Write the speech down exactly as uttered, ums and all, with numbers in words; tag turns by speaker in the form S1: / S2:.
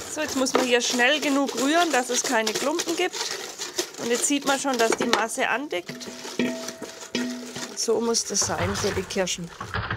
S1: So, jetzt muss man hier schnell genug rühren, dass es keine Klumpen gibt. Und jetzt sieht man schon, dass die Masse andickt. So muss das sein für die Kirschen.